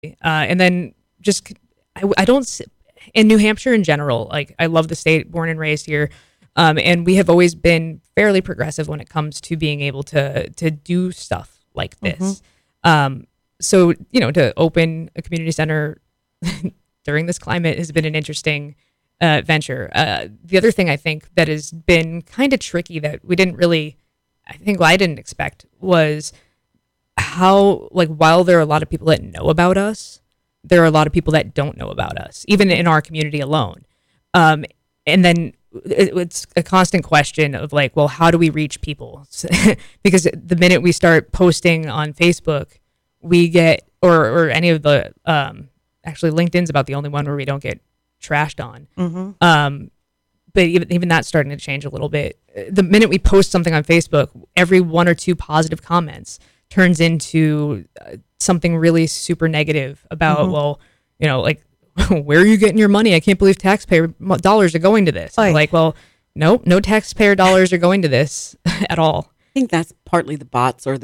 And then just I don't in New Hampshire in general. Like I love the state, born and raised here, and we have always been fairly progressive when it comes to being able to do stuff like this. So to open a community center during this climate has been an interesting venture. The other thing I think that has been kind of tricky that we didn't really, I didn't expect was how, like, while there are a lot of people that know about us, there are a lot of people that don't know about us, even in our community alone. And then it's a constant question of like, well, how do we reach people? Because the minute we start posting on Facebook, we get, or any of the, actually LinkedIn's about the only one where we don't get trashed on. But even that's starting to change a little bit. The minute we post something on Facebook, every one or two positive comments turns into something really super negative about, well, like, where are you getting your money? I can't believe taxpayer dollars are going to this. Like, well, no taxpayer dollars are going to this at all. I think that's partly the bots or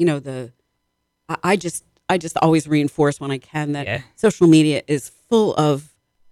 I just always reinforce when I can that social media is full of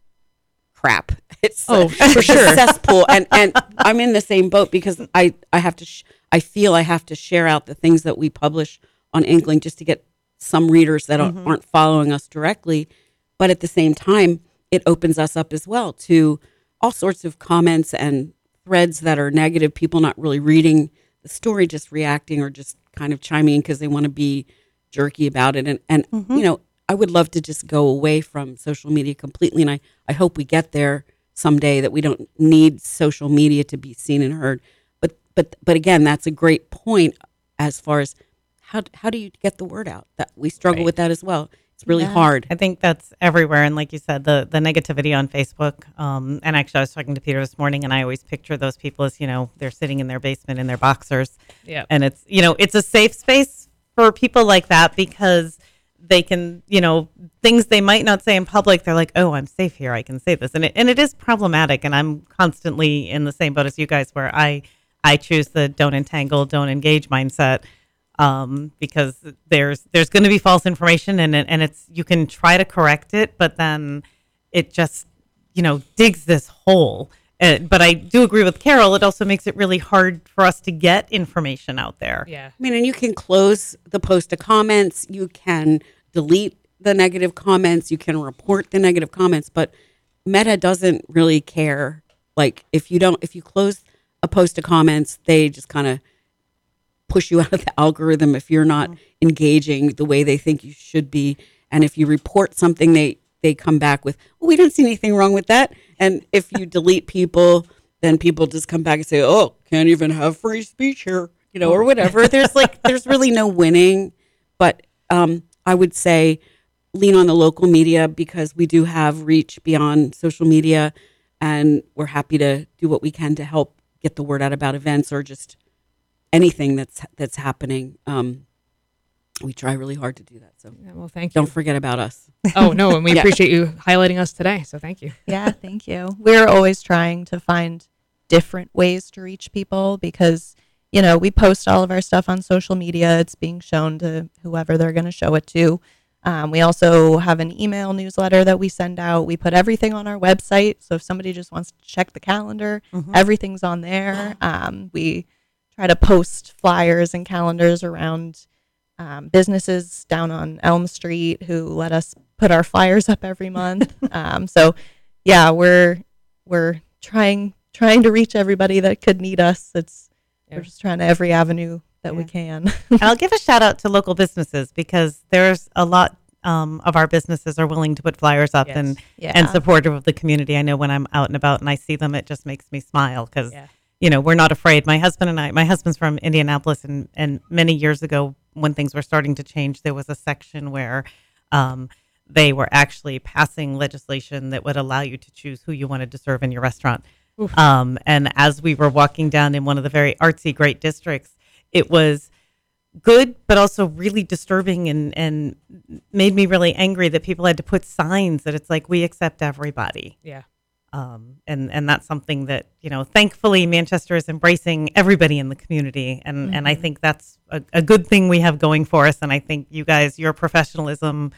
crap. It's for sure a cesspool, and I'm in the same boat because I have to I feel I have to share out the things that we publish on Inkling just to get some readers that aren't following us directly, but at the same time it opens us up as well to all sorts of comments and threads that are negative, people not really reading the story, just reacting or just kind of chiming in because they want to be jerky about it. And I would love to just go away from social media completely. And I hope we get there someday, that we don't need social media to be seen and heard. But again, that's a great point as far as how do you get the word out? That we struggle with that as well. It's really hard. I think that's everywhere. And like you said, the negativity on Facebook. And actually, I was talking to Peter this morning, and I always picture those people as, they're sitting in their basement in their boxers. Yeah. And it's, it's a safe space for people like that because they can, things they might not say in public, they're like, oh, I'm safe here, I can say this. And it is problematic. And I'm constantly in the same boat as you guys where I choose the don't entangle, don't engage mindset. Because there's going to be false information and it's, you can try to correct it, but then it just, digs this hole. But I do agree with Carol. It also makes it really hard for us to get information out there. Yeah. I mean, and you can close the post to comments. You can delete the negative comments. You can report the negative comments, but Meta doesn't really care. Like if you close a post to comments, they just kind of push you out of the algorithm if you're not engaging the way they think you should be. And if you report something, they come back with, well, we don't see anything wrong with that. And if you delete people, then people just come back and say, oh, can't even have free speech here, or whatever. There's really no winning. But I would say lean on the local media because we do have reach beyond social media, and we're happy to do what we can to help get the word out about events or just anything that's happening. We try really hard to do that. So well, thank you. Don't forget about us. Oh, no. And we appreciate you highlighting us today. So thank you. Yeah, thank you. We're always trying to find different ways to reach people because, we post all of our stuff on social media. It's being shown to whoever they're going to show it to. We also have an email newsletter that we send out. We put everything on our website. So if somebody just wants to check the calendar, everything's on there. We try to post flyers and calendars around businesses down on Elm Street who let us put our flyers up every month. So yeah, we're trying to reach everybody that could need us. We're just trying to every avenue that we can. I'll give a shout out to local businesses because there's a lot of our businesses are willing to put flyers up and supportive of the community. I know when I'm out and about and I see them, it just makes me smile because we're not afraid. My husband's from Indianapolis, and many years ago when things were starting to change, there was a section where they were actually passing legislation that would allow you to choose who you wanted to serve in your restaurant. And as we were walking down in one of the very artsy, great districts, it was good, but also really disturbing and made me really angry that people had to put signs that it's like, we accept everybody. Yeah. And that's something that, thankfully Manchester is embracing everybody in the community. And, and I think that's a good thing we have going for us. And I think you guys, your professionalism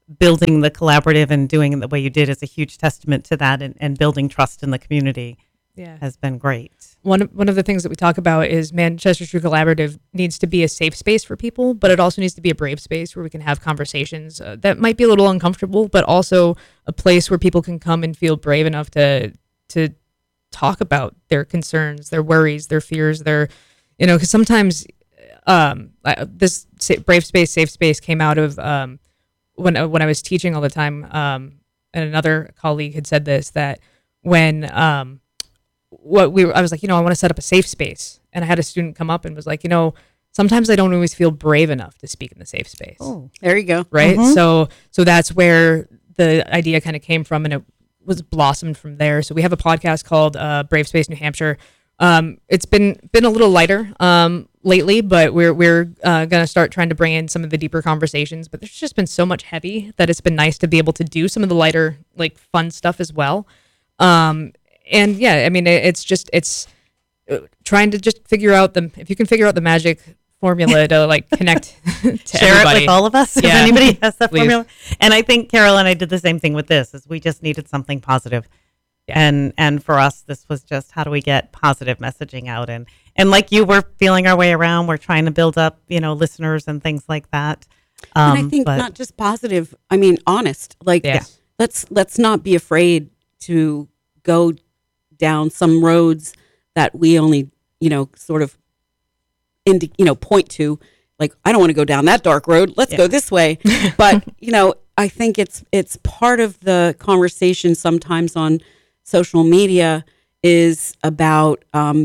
building the collaborative and doing it the way you did is a huge testament to that, and building trust in the community has been great. One of the things that we talk about is Manchester True Collaborative needs to be a safe space for people, but it also needs to be a brave space where we can have conversations that might be a little uncomfortable, but also a place where people can come and feel brave enough to talk about their concerns, their worries, their fears, because sometimes this brave space, safe space came out of when I was teaching all the time, and another colleague had said this, that when I was like, I want to set up a safe space. And I had a student come up and was like, sometimes I don't always feel brave enough to speak in the safe space. Oh, there you go. Right. Mm-hmm. So that's where the idea kind of came from, and it was blossomed from there. So we have a podcast called Brave Space New Hampshire. It's been a little lighter lately, but we're going to start trying to bring in some of the deeper conversations. But there's just been so much heavy that it's been nice to be able to do some of the lighter, like, fun stuff as well. And yeah, I mean, it's trying to just figure out if you can figure out the magic formula to, like, connect to share everybody. It with all of us. Yeah. If anybody has that Please. formula. And I think Carol and I did the same thing with this, is we just needed something positive. Yeah. And for us, this was just, how do we get positive messaging out? And like you, we're feeling our way around. We're trying to build up, listeners and things like that. And I think not just positive, I mean, honest. Like, let's not be afraid to go down some roads that we only, sort of, point to, like, I don't want to go down that dark road. Let's go this way. But, I think it's part of the conversation sometimes on social media is about,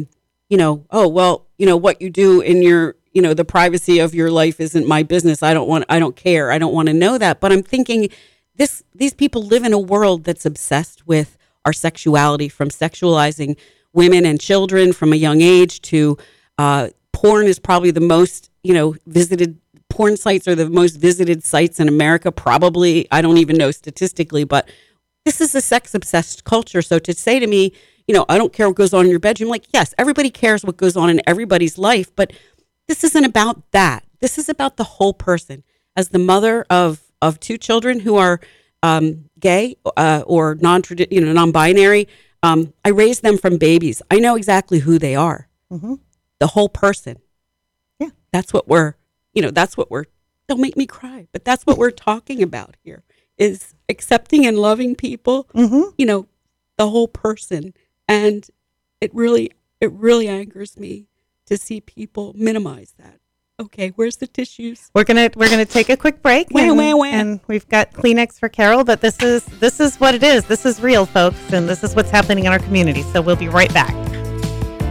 what you do in your, the privacy of your life isn't my business. I don't care. I don't want to know that. But I'm thinking these people live in a world that's obsessed with our sexuality, from sexualizing women and children from a young age to porn is probably the most, visited. Porn sites are the most visited sites in America, probably. I don't even know statistically, but this is a sex-obsessed culture. So to say to me, I don't care what goes on in your bedroom, like, yes, everybody cares what goes on in everybody's life, but this isn't about that. This is about the whole person. As the mother of two children who are gay or non-binary, I raised them from babies. I know exactly who they are. Mm-hmm. The whole person. Yeah. That's what we're, don't make me cry, but that's what we're talking about here, is accepting and loving people, the whole person. And it really angers me to see people minimize that. Okay, where's the tissues? We're gonna take a quick break, and we've got Kleenex for Carol. But this is what it is. This is real, folks, and this is what's happening in our community. So we'll be right back.